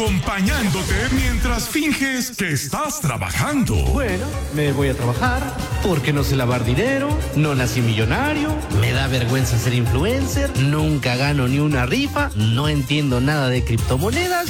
Acompañándote mientras finges que estás trabajando. Bueno, me voy a trabajar porque no sé lavar dinero, no nací millonario, me da vergüenza ser influencer, nunca gano ni una rifa, no entiendo nada de criptomonedas